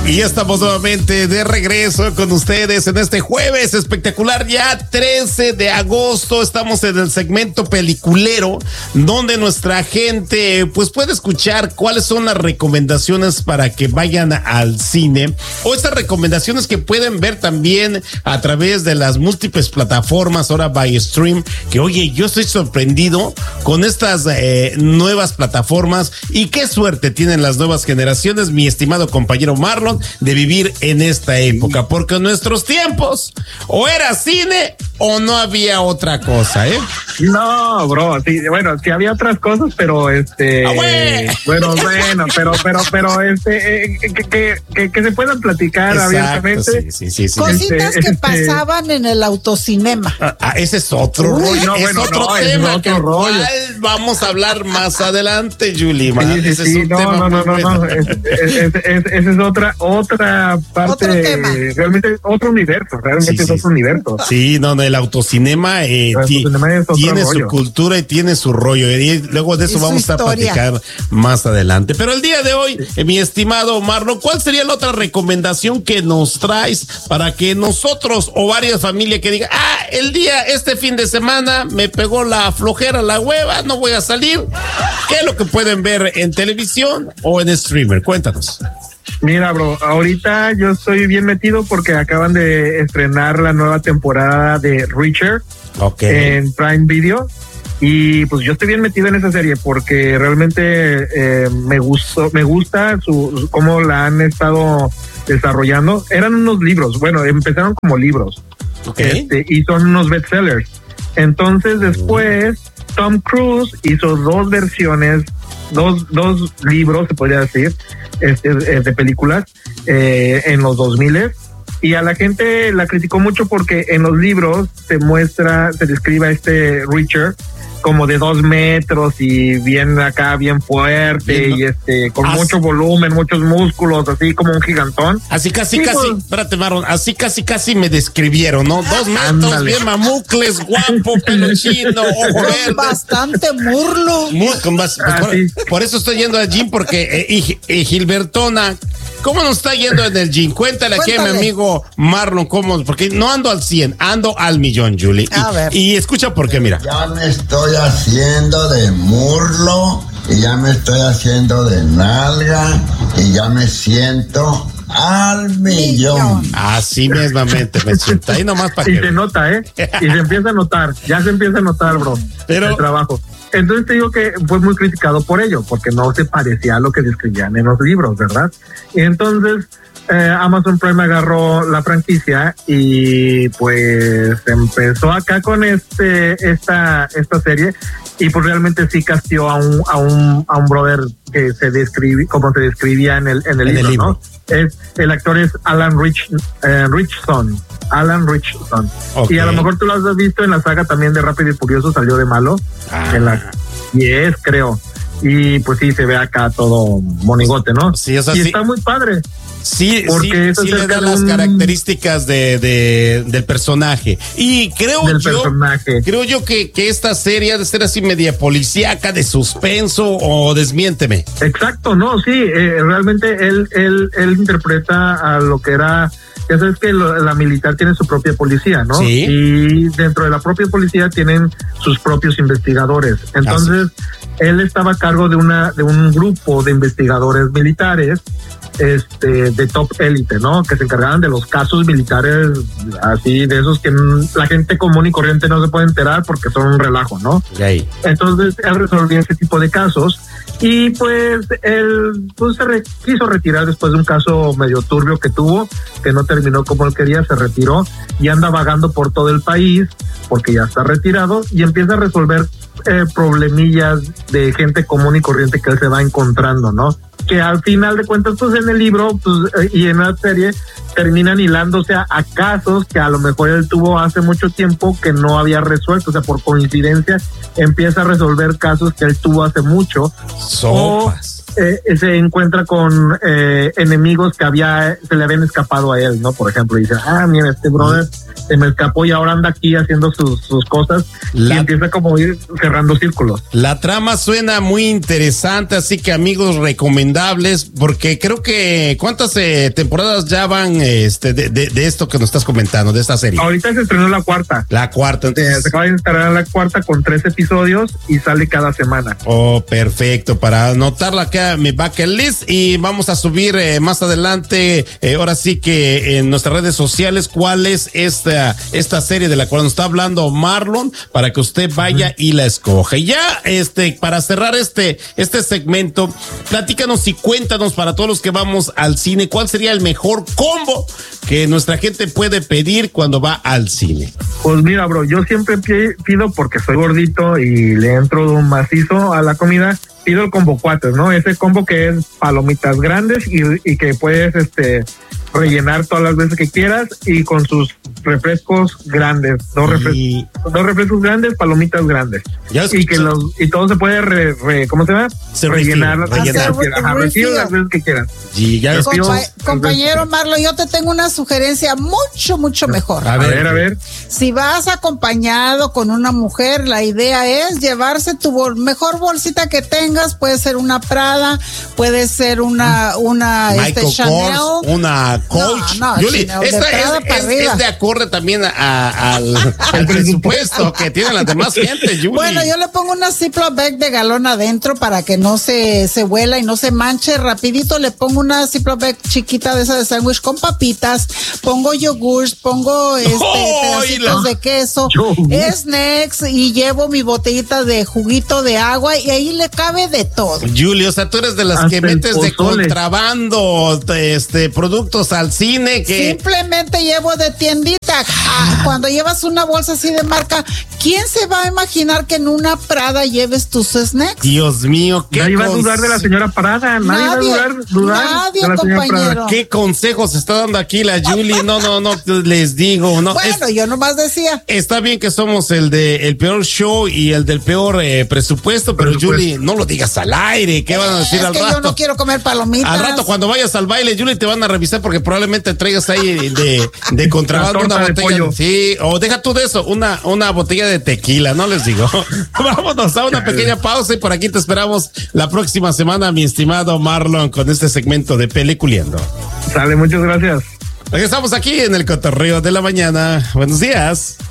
Y ya estamos nuevamente de regreso con ustedes en este jueves espectacular, ya 13 de agosto. Estamos en el segmento peliculero, donde nuestra gente pues puede escuchar cuáles son las recomendaciones para que vayan al cine, o estas recomendaciones que pueden ver también a través de las múltiples plataformas ahora by stream. Que oye, yo estoy sorprendido con estas nuevas plataformas, y qué suerte tienen las nuevas generaciones, mi estimado compañero Marlon, de vivir en esta época, porque en nuestros tiempos o era cine o no había otra cosa, ¿eh? No, bro, sí, bueno, sí había otras cosas, pero bueno, que se puedan platicar. Exacto, abiertamente. Sí. Cositas que pasaban en el autocinema. Ese es otro rollo, es otro tema que vamos a hablar más adelante, Julie. Ese es otra parte, otro tema. Realmente otro universo, es otro universo. Sí, no, el autocinema, tiene su cultura y tiene su rollo, y luego de eso vamos a platicar más adelante. Pero el día de hoy, mi estimado Marlon, ¿cuál sería la otra recomendación que nos traes para que nosotros o varias familias que digan, este fin de semana me pegó la flojera, la hueva, no voy a salir? ¿Qué es lo que pueden ver en televisión o en streamer? Cuéntanos. Mira, bro, ahorita yo estoy bien metido porque acaban de estrenar la nueva temporada de Reacher en Prime Video, y pues yo estoy bien metido en esa serie porque realmente me gusta cómo la han estado desarrollando. Eran unos libros, bueno, empezaron como libros, y son unos bestsellers. Entonces después Tom Cruise hizo dos versiones, dos libros, se podría decir, de películas en los 2000, y a la gente la criticó mucho porque en los libros se describe a este Reacher como de 2 metros y bien acá, bien fuerte, y con mucho volumen, muchos músculos, así como un gigantón. Así casi, espérate, Marlon, así casi me describieron, ¿no? 2 metros, ándale, bien mamucles, guapo, pelo chino, ojo verde. Bastante murlo. Por eso estoy yendo al gym, porque Gilbertona, ¿cómo nos está yendo en el gym? Cuéntale aquí a mi amigo Marlon cómo, porque no ando al 100, ando al millón, Julie. Y escucha por qué, mira. Ya me estoy haciendo de murlo, y ya me estoy haciendo de nalga, y ya me siento al millón. Así mismamente me siento. Ahí nomás para que. Y se nota, y se empieza a notar, bro, el trabajo. Entonces te digo que fue muy criticado por ello, porque no se parecía a lo que describían en los libros, ¿verdad? Y entonces Amazon Prime agarró la franquicia y pues empezó acá con esta serie, y pues realmente sí casteó a un brother que se describe como se describía en el libro, ¿no? El actor es Alan Ritchson. Y a lo mejor tú lo has visto en la saga también de Rápido y Furioso, salió de malo en la 10, creo. Y pues sí, se ve acá todo monigote, ¿no? Sí, o sea, y está muy padre. Sí, porque sí le da las características del personaje. Y creo yo que esta serie ha de ser así media policíaca, de suspenso, o desmiénteme. Exacto, no, sí, realmente él interpreta a lo que era. Ya sabes que la militar tiene su propia policía, ¿no? Sí. Y dentro de la propia policía tienen sus propios investigadores. Entonces, él estaba a cargo de un grupo de investigadores militares, de top élite, ¿no? Que se encargaban de los casos militares, así, de esos que la gente común y corriente no se puede enterar porque son un relajo, ¿no? Okay. Entonces, él resolvía ese tipo de casos. Y pues él quiso retirar después de un caso medio turbio que tuvo, que no terminó como él quería, se retiró y anda vagando por todo el país porque ya está retirado, y empieza a resolver problemillas de gente común y corriente que él se va encontrando, ¿no? Que al final de cuentas, pues en el libro y en la serie terminan hilándose a casos que a lo mejor él tuvo hace mucho tiempo que no había resuelto. O sea, por coincidencia empieza a resolver casos que él tuvo hace mucho. Sopas. se encuentra con enemigos que se le habían escapado a él, ¿no? Por ejemplo, dice, mira, este brother se me escapó y ahora anda aquí haciendo sus cosas y empieza como ir cerrando círculos. La trama suena muy interesante, así que amigos, recomendables, porque creo que ¿cuántas temporadas ya van de esto que nos estás comentando, de esta serie? Ahorita se estrenó la cuarta. La cuarta, entonces. Se acaba de estrenar la cuarta con 3 episodios y sale cada semana. Oh, perfecto, para anotarla acá en mi bucket list, y vamos a subir más adelante, ahora sí que en nuestras redes sociales, cuál es esta serie de la cual nos está hablando Marlon, para que usted vaya y la escoja. Y ya, para cerrar este segmento, platícanos y cuéntanos para todos los que vamos al cine, ¿cuál sería el mejor combo que nuestra gente puede pedir cuando va al cine? Pues mira, bro, yo siempre pido, porque soy gordito y le entro un macizo a la comida, pido el combo 4, ¿no? Ese combo que es palomitas grandes y que puedes rellenar todas las veces que quieras, y con sus refrescos grandes, dos refrescos grandes, palomitas grandes, y todo se puede ¿cómo se llama? Rellenar las veces que quieras. Compañero Marlon, yo te tengo una sugerencia mucho mejor. A ver. Si vas acompañado con una mujer, la idea es llevarse tu mejor bolsita que tengas. Puede ser una Prada, puede ser una Chanel, una Coach. No, Julie, esta es de acorde también al presupuesto que tienen las demás gente, Julie. Bueno, yo le pongo una Ziploc bag de galón adentro para que no se vuela y no se manche. Rapidito le pongo una Ziploc bag chiquita de esa de sándwich con papitas, pongo yogurts, pongo pedacitos de queso, snacks, y llevo mi botellita de juguito de agua, y ahí le cabe de todo. Julie, o sea, tú eres de las que metes de contrabando productos al cine que simplemente llevo de tiendita. Cuando llevas una bolsa así de marca, ¿quién se va a imaginar que en una Prada lleves tus snacks? Dios mío, nadie va a dudar de la señora Prada, nadie va a dudar nadie, de la señora Prada. ¿Qué consejos está dando aquí la Julie? No, les digo, no. Bueno, yo nomás decía. Está bien que somos el peor show y el del peor presupuesto, pero Julie, no lo digas al aire. ¿Qué van a decir al rato? Yo no quiero comer palomitas. Al rato, cuando vayas al baile, Julie, te van a revisar porque probablemente traigas ahí de contrabando una botella. Sí, o deja tú de eso, una botella de tequila, no les digo. Vámonos a una pequeña pausa, y por aquí te esperamos la próxima semana, mi estimado Marlon, con este segmento de Peliculeando. Sale, muchas gracias. Regresamos aquí en el Cotorreo de la Mañana. Buenos días.